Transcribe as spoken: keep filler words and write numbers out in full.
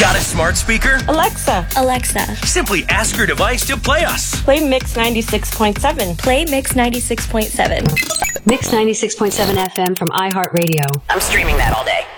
Got a smart speaker? Alexa. Alexa. Simply ask your device to play us. Play Mix ninety-six point seven. Play Mix ninety-six point seven. Mix ninety-six point seven F M from iHeartRadio. I'm streaming that all day.